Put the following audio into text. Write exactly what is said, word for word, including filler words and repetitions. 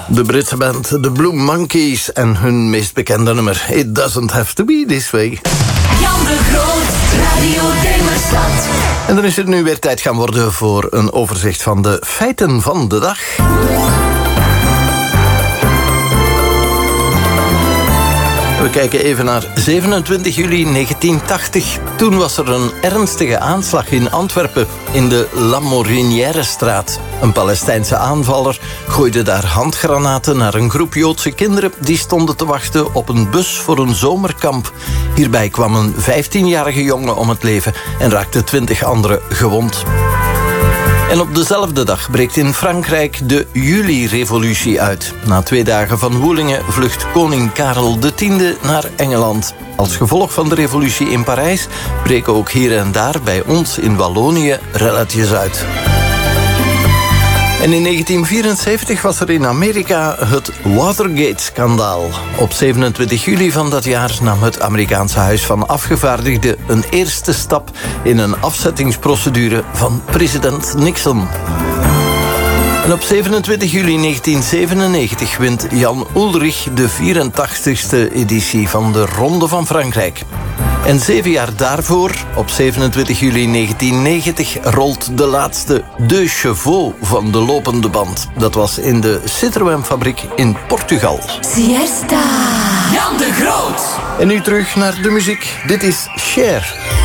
De Britse band The Blue Monkeys en hun meest bekende nummer It Doesn't Have To Be This Way. Jan de Groot, Radio Demerstad. En dan is het nu weer tijd gaan worden voor een overzicht van de feiten van de dag. We kijken even naar zevenentwintig juli negentien tachtig. Toen was er een ernstige aanslag in Antwerpen in de La Morinière-straat. Een Palestijnse aanvaller gooide daar handgranaten naar een groep Joodse kinderen die stonden te wachten op een bus voor een zomerkamp. Hierbij kwam een vijftienjarige jongen om het leven en raakten twintig anderen gewond. En op dezelfde dag breekt in Frankrijk de Juli-revolutie uit. Na twee dagen van woelingen vlucht koning Karel de Tiende naar Engeland. Als gevolg van de revolutie in Parijs breken ook hier en daar bij ons in Wallonië relletjes uit. En in negentien vierenzeventig was er in Amerika het Watergate-schandaal. Op zevenentwintig juli van dat jaar nam het Amerikaanse Huis van Afgevaardigden een eerste stap in een afzettingsprocedure van president Nixon. En op zevenentwintig juli negentien zevenennegentig wint Jan Ullrich de vierentachtigste editie van de Ronde van Frankrijk. En zeven jaar daarvoor, op zevenentwintig juli negentien negentig, rolt de laatste De Chevaux van de lopende band. Dat was in de Citroën-fabriek in Portugal. Siesta. Jan de Groot. En nu terug naar de muziek. Dit is Cher.